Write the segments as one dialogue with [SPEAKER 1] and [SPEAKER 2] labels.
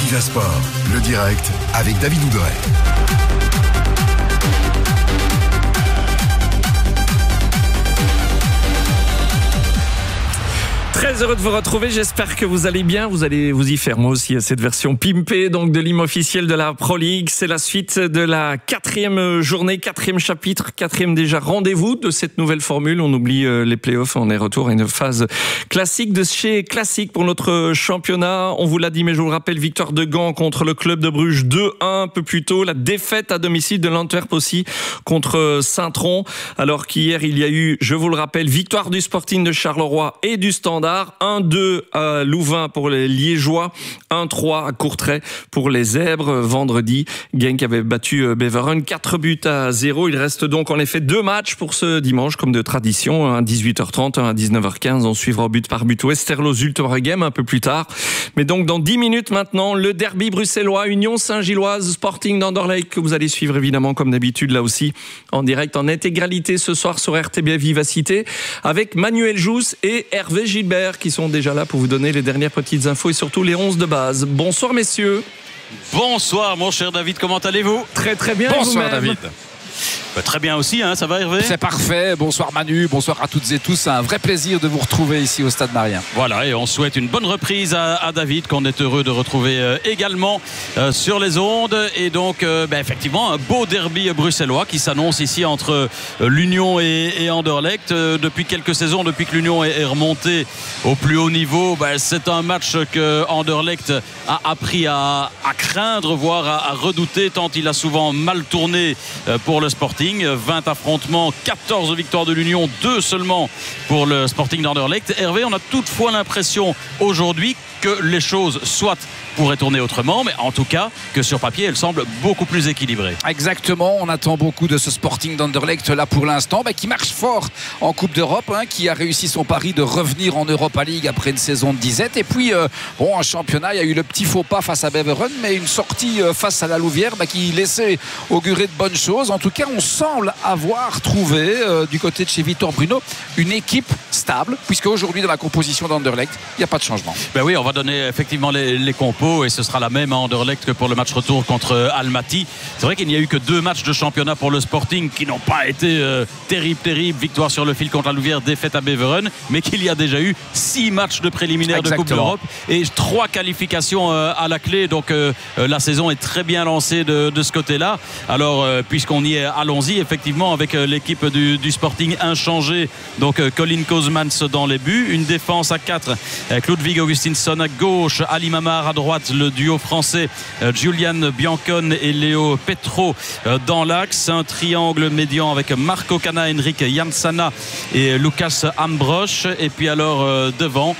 [SPEAKER 1] Africa Sport, le direct avec David Ouderet.
[SPEAKER 2] Très heureux de vous retrouver, j'espère que vous allez bien, vous allez vous y faire moi aussi à cette version pimpée donc de l'hymne officiel de la Pro League. C'est la suite de la 4e journée, 4e chapitre, 4e déjà rendez-vous de cette nouvelle formule. On oublie les playoffs, on est retour à une phase classique de chez classique pour notre championnat. On vous l'a dit mais je vous le rappelle, victoire de Gand contre le club de Bruges 2-1 un peu plus tôt, la défaite à domicile de l'Antwerp aussi contre Saint-Tron, alors qu'hier il y a eu, je vous le rappelle, victoire du Sporting de Charleroi et du Standard. 1-2 à Louvain pour les Liégeois, 1-3 à Courtrai pour les Zèbres. Vendredi, Genk avait battu Beveren 4-0. Il reste donc en effet 2 matchs pour ce dimanche comme de tradition, un à 18h30, un à 19h15. On suivra but par but Westerlo Zulte Waregem un peu plus tard. Mais donc dans 10 minutes maintenant, le derby bruxellois, Union Saint-Gilloise, Sporting d'Anderlecht que vous allez suivre évidemment comme d'habitude là aussi en direct en intégralité ce soir sur RTBF Vivacité avec Manuel Jousse et Hervé Gilbert qui sont déjà là pour vous donner les dernières petites infos et surtout les 11 de base. Bonsoir messieurs.
[SPEAKER 3] Bonsoir mon cher David, comment allez-vous?
[SPEAKER 2] Très très bien.
[SPEAKER 3] Bonsoir David. Très bien aussi, hein, ça va Hervé?
[SPEAKER 4] C'est parfait, bonsoir Manu, bonsoir à toutes et tous, c'est un vrai plaisir de vous retrouver ici au Stade Marien.
[SPEAKER 3] Voilà, et on souhaite une bonne reprise à David qu'on est heureux de retrouver également sur les ondes. Et donc effectivement un beau derby bruxellois qui s'annonce ici entre l'Union et Anderlecht. Depuis quelques saisons, depuis que l'Union est remontée au plus haut niveau, c'est un match que Anderlecht a appris à craindre, voire à redouter, tant il a souvent mal tourné pour le Sporting. 20 affrontements, 14 victoires de l'Union, 2 seulement pour le Sporting d'Anderlecht. Hervé, on a toutefois l'impression aujourd'hui que les choses soit pourraient tourner autrement, mais en tout cas que sur papier elles semblent beaucoup plus équilibrées.
[SPEAKER 4] Exactement, on attend beaucoup de ce Sporting d'Anderlecht là pour l'instant, qui marche fort en Coupe d'Europe, qui a réussi son pari de revenir en Europa League après une saison de disette. Et puis en championnat il y a eu le petit faux pas face à Beveren, mais une sortie face à la Louvière qui laissait augurer de bonnes choses. En tout cas on semble avoir trouvé du côté de chez Victor Bruno une équipe stable, puisque aujourd'hui dans la composition d'Anderlecht il n'y a pas de changement.
[SPEAKER 3] Oui, on va donner effectivement les compos et ce sera la même à Anderlecht que pour le match retour contre Almaty. C'est vrai qu'il n'y a eu que 2 matchs de championnat pour le Sporting qui n'ont pas été terribles. Victoire sur le fil contre la Louvière, défaite à Beveren, mais qu'il y a déjà eu 6 matchs de préliminaires. Exactement. De Coupe d'Europe et 3 qualifications à la clé. Donc la saison est très bien lancée de ce côté-là. Alors puisqu'on y est, allons-y effectivement avec l'équipe du Sporting inchangée. Donc Colin Kozmans dans les buts, une défense à 4 avec Ludwig Augustinsson à gauche, Ali Mamar à droite, le duo français Julian Biancone et Léo Petro dans l'axe, un triangle médian avec Marco Cana, Henrik Jansana et Lucas Ambrosch. Et puis alors devant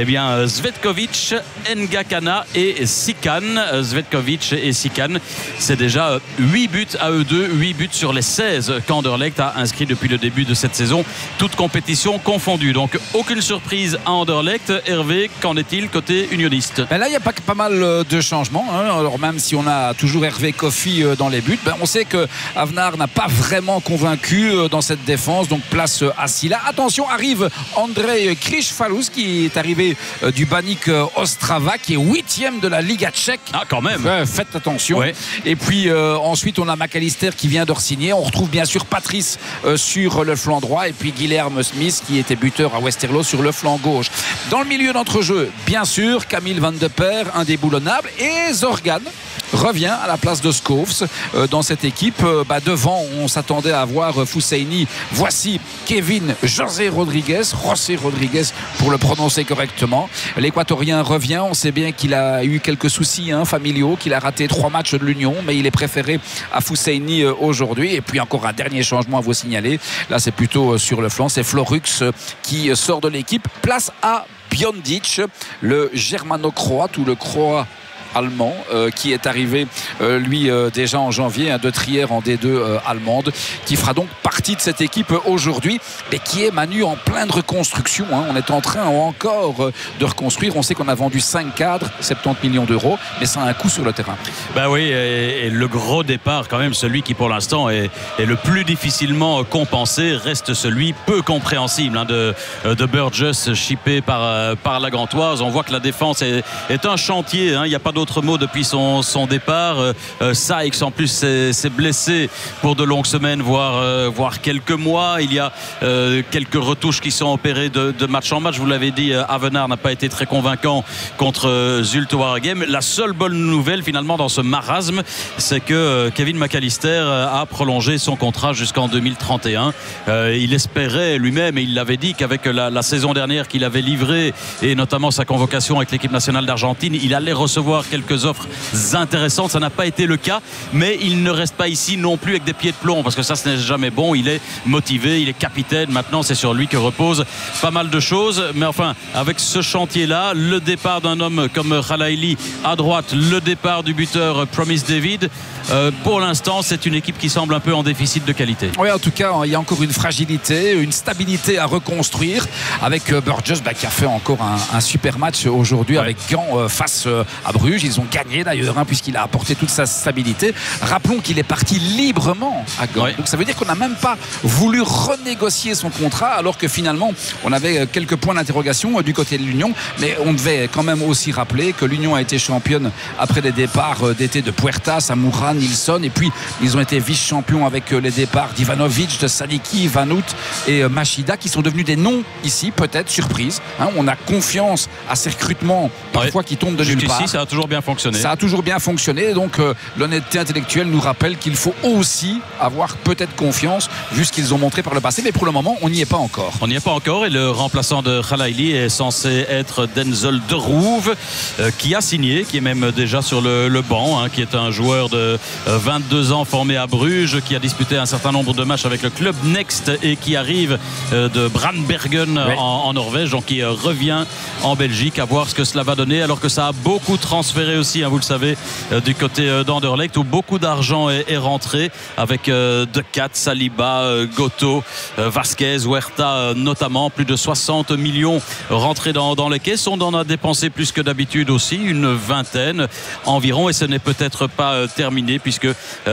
[SPEAKER 3] Zvetkovic, Ngakana et Sikan. Zvetkovic et Sikan, c'est déjà 8 buts à eux deux, 8 buts sur les 16 qu'Anderlecht a inscrit depuis le début de cette saison, toute compétition confondue. Donc aucune surprise à Anderlecht. Hervé, qu'en est-il côté unioniste?
[SPEAKER 4] Là il y a pas mal de changements, alors même si on a toujours Hervé Kofi dans les buts, on sait que Avnar n'a pas vraiment convaincu dans cette défense, donc place à Silla. Attention, arrive Andrej Krišfalus qui est arrivé du Baník Ostrava, qui est 8e de la Liga tchèque.
[SPEAKER 3] Ah, quand même.
[SPEAKER 4] Faites attention. Ouais. Et puis ensuite on a McAllister qui vient de re-signer. On retrouve bien sûr Patrice sur le flanc droit et puis Guilherme Smith qui était buteur à Westerlo sur le flanc gauche. Dans le milieu d'entrejeu, bien sûr Camille Van de Per, indéboulonnable, et Zorgan revient à la place de Schoofs dans cette équipe. Devant on s'attendait à voir Fousseini, voici Kevin José Rodriguez pour le prononcer correctement. L'équatorien revient, on sait bien qu'il a eu quelques soucis familiaux, qu'il a raté 3 matchs de l'Union, mais il est préféré à Fousseini aujourd'hui. Et puis encore un dernier changement à vous signaler, là c'est plutôt sur le flanc, c'est Florux qui sort de l'équipe, place à Biondic, le germano-croate ou le croat allemand qui est arrivé lui déjà en janvier de Trier en D2 allemande, qui fera donc partie de cette équipe aujourd'hui, mais qui est Manu en pleine reconstruction. On est en train encore de reconstruire. On sait qu'on a vendu 5 cadres, 70 millions d'euros, mais ça a un coût sur le terrain.
[SPEAKER 3] Oui, et le gros départ quand même, celui qui pour l'instant est le plus difficilement compensé, reste celui peu compréhensible de Burgess, chippé par la Gantoise. On voit que la défense est un chantier, il n'y a pas d'autre autre mot depuis son départ. Sykes en plus s'est blessé pour de longues semaines, voire quelques mois. Il y a quelques retouches qui sont opérées de match en match. Vous l'avez dit, Avenard n'a pas été très convaincant contre Zulte Waregem. La seule bonne nouvelle finalement dans ce marasme, c'est que Kevin McAllister a prolongé son contrat jusqu'en 2031. Il espérait lui-même, et il l'avait dit, qu'avec la saison dernière qu'il avait livrée, et notamment sa convocation avec l'équipe nationale d'Argentine, il allait recevoir quelques offres intéressantes. Ça n'a pas été le cas, mais il ne reste pas ici non plus avec des pieds de plomb, parce que ça, ce n'est jamais bon. Il est motivé, il est capitaine. Maintenant, c'est sur lui que repose pas mal de choses. Mais enfin, avec ce chantier-là, le départ d'un homme comme Khalaili à droite, le départ du buteur Promise David, pour l'instant, c'est une équipe qui semble un peu en déficit de qualité.
[SPEAKER 4] Oui, en tout cas, il y a encore une fragilité, une stabilité à reconstruire avec Burgess qui a fait encore un super match aujourd'hui avec Gand face à Bruges. Ils ont gagné d'ailleurs, puisqu'il a apporté toute sa stabilité. Rappelons qu'il est parti librement à Gand. Donc ça veut dire qu'on n'a même pas voulu renégocier son contrat, alors que finalement, on avait quelques points d'interrogation du côté de l'Union. Mais on devait quand même aussi rappeler que l'Union a été championne après les départs d'été de Puertas, Amoura, Nilsson, et puis ils ont été vice-champions avec les départs d'Ivanovic, de Sadiki, Vanout et Machida, qui sont devenus des noms ici, peut-être surprise. On a confiance à ces recrutements parfois qui tombent de nulle part.
[SPEAKER 3] Jusqu'ici, ça a toujours bien fonctionné.
[SPEAKER 4] Ça a toujours bien fonctionné, donc l'honnêteté intellectuelle nous rappelle qu'il faut aussi avoir peut-être confiance vu ce qu'ils ont montré par le passé, mais pour le moment on n'y est pas encore.
[SPEAKER 3] On n'y est pas encore, et le remplaçant de Khalaili est censé être Denzel de Rouve, qui a signé, qui est même déjà sur le banc, qui est un joueur de 22 ans formé à Bruges, qui a disputé un certain nombre de matchs avec le club Next et qui arrive de Brandbergen en Norvège, donc qui revient en Belgique, à voir ce que cela va donner, alors que ça a beaucoup transféré aussi, vous le savez, du côté d'Anderlecht, où beaucoup d'argent est rentré avec De Cat, Saliba, Goto, Vasquez, Huerta notamment. Plus de 60 millions rentrés dans les caisses. On en a dépensé plus que d'habitude aussi, une vingtaine environ, et ce n'est peut-être pas terminé, puisque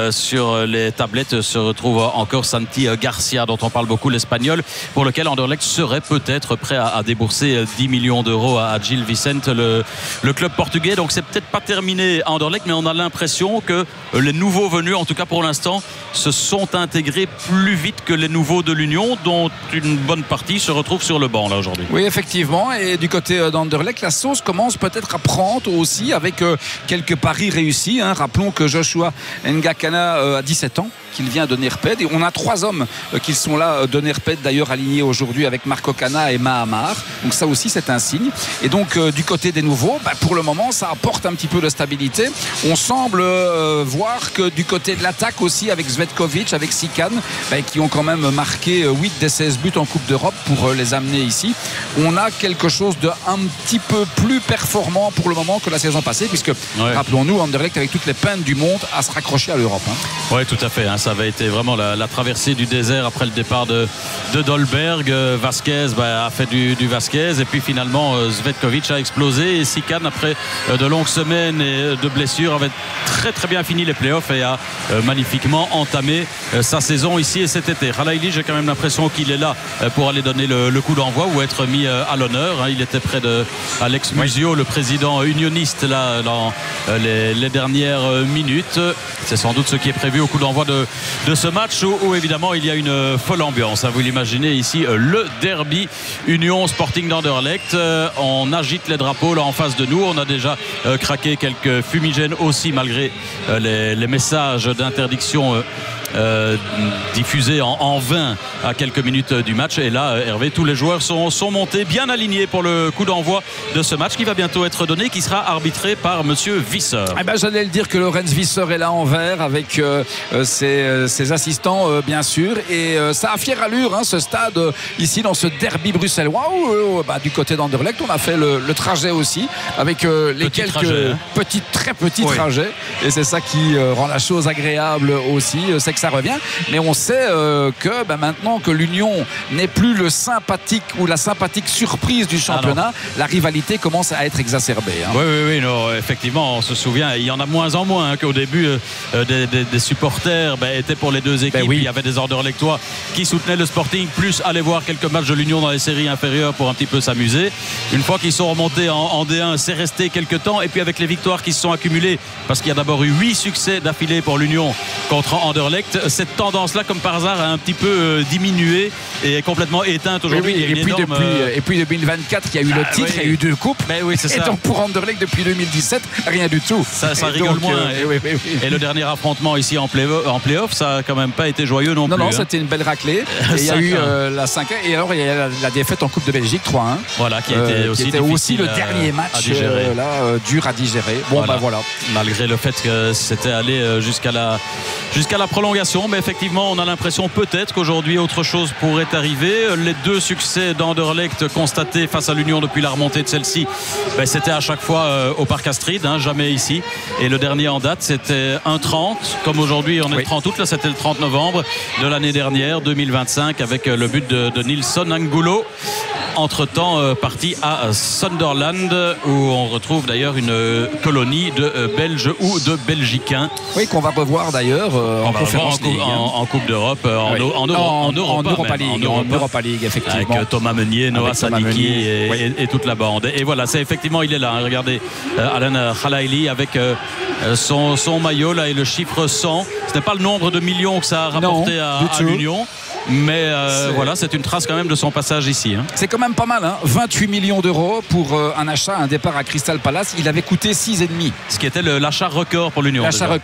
[SPEAKER 3] sur les tablettes se retrouve encore Santi Garcia, dont on parle beaucoup, l'espagnol, pour lequel Anderlecht serait peut-être prêt à débourser 10 millions d'euros à Gil Vicente, le club portugais. Donc c'est peut-être pas terminé à Anderlecht, mais on a l'impression que les nouveaux venus, en tout cas pour l'instant, se sont intégrés plus vite que les nouveaux de l'Union, dont une bonne partie se retrouve sur le banc là aujourd'hui.
[SPEAKER 4] Oui, effectivement, et du côté d'Anderlecht, la sauce commence peut-être à prendre aussi, avec quelques paris réussis. Rappelons que Joshua Ngakana a 17 ans, qu'il vient de Nerped, et on a 3 hommes qui sont là de Nerped, d'ailleurs alignés aujourd'hui avec Marco Cana et Mahamar, donc ça aussi c'est un signe. Et donc du côté des nouveaux, pour le moment ça apporte un petit peu de stabilité. On semble voir que du côté de l'attaque aussi, avec Zvetkovic, avec Sikan, qui ont quand même marqué 8 des 16 buts en Coupe d'Europe pour les amener ici, on a quelque chose de un petit peu plus performant pour le moment que la saison passée, puisque rappelons-nous, Anderlecht avec toutes les peines du monde à se raccrocher à l'Europe.
[SPEAKER 3] Oui, tout à fait, ça avait été vraiment la traversée du désert après le départ de Dolberg. Vasquez a fait du Vasquez, et puis finalement Zvetkovic a explosé, et Sikan, après de longues semaines et de blessures, avait très très bien fini les playoffs et a magnifiquement entamé sa saison ici et cet été. Khalaili, j'ai quand même l'impression qu'il est là pour aller donner le coup d'envoi ou être mis à l'honneur. Il était près de Alex Musio, le président unioniste, là dans les dernières minutes. C'est sans doute ce qui est prévu au coup d'envoi de ce match où évidemment il y a une folle ambiance. Vous l'imaginez ici, le derby Union Sporting d'Anderlecht. On agite les drapeaux là en face de nous. On a déjà craqué quelques fumigènes aussi, malgré les messages d'interdiction diffusés en vain à quelques minutes du match. Et là, Hervé, tous les joueurs sont montés bien alignés pour le coup d'envoi de ce match qui va bientôt être donné, qui sera arbitré par monsieur Visser.
[SPEAKER 4] J'allais le dire que Lorenz Visser est là en vert avec ses assistants bien sûr, et ça a fière allure ce stade ici dans ce derby bruxellois où du côté d'Anderlecht on a fait le trajet aussi avec les très petits trajets, et c'est ça qui rend la chose agréable aussi. C'est que ça revient. Mais on sait que maintenant que l'Union n'est plus le sympathique ou la sympathique surprise du championnat, la rivalité commence à être exacerbée.
[SPEAKER 3] Oui, non, effectivement, on se souvient, il y en a moins en moins qu'au début des supporters étaient pour les deux équipes. Il y avait des Anderlechtois qui soutenaient le Sporting, plus aller voir quelques matchs de l'Union dans les séries inférieures pour un petit peu s'amuser. Une fois qu'ils sont remontés en D1, c'est resté quelques temps. Et puis avec les victoires qui se sont accumulées, parce qu'il y a d'abord eu 8 succès d'affilée pour l'Union contre Anderlecht, cette tendance-là, comme par hasard, a un petit peu diminué et est complètement éteinte aujourd'hui.
[SPEAKER 4] Et puis 2024, il y a eu le titre, il y a eu 2 coupes.
[SPEAKER 3] C'est
[SPEAKER 4] et
[SPEAKER 3] ça.
[SPEAKER 4] donc pour Anderlecht depuis 2017, rien du tout.
[SPEAKER 3] Ça rigole moins. Et le dernier affrontement ici en play-off, ça a quand même pas été joyeux non plus.
[SPEAKER 4] Non, c'était une belle raclée. Et il y a eu la 5e. Et alors il y a la défaite en Coupe de Belgique 3-1.
[SPEAKER 3] Voilà, qui était aussi
[SPEAKER 4] le dernier match dur à digérer. Voilà.
[SPEAKER 3] Malgré le fait que c'était allé jusqu'à la prolongation, mais effectivement, on a l'impression peut-être qu'aujourd'hui autre chose pourrait arriver. Les 2 succès d'Anderlecht constatés face à l'Union depuis la remontée de celle-ci, c'était à chaque fois au Parc Astrid, jamais ici. Et le dernier en date, c'était un 30, comme aujourd'hui on est 30 août, là c'était le 30 novembre de l'année dernière, 2025, avec le but de Nilsson Angulo. Entre-temps, parti à Sunderland, où on retrouve d'ailleurs une colonie de Belges ou de Belgicains.
[SPEAKER 4] Oui, qu'on va revoir d'ailleurs
[SPEAKER 3] en Coupe d'Europe, en
[SPEAKER 4] Europa League, effectivement.
[SPEAKER 3] Avec Thomas Meunier, Noah Sadiki et toute la bande. Et voilà, c'est effectivement, il est là. Regardez, Alan Khalaili avec son maillot là et le chiffre 100. Ce n'est pas le nombre de millions que ça a rapporté à l'Union. Mais voilà, c'est une trace quand même de son passage ici.
[SPEAKER 4] C'est quand même pas mal, 28 millions d'euros pour un achat, un départ à Crystal Palace. Il avait coûté 6,5.
[SPEAKER 3] Ce qui était l'achat record pour l'Union.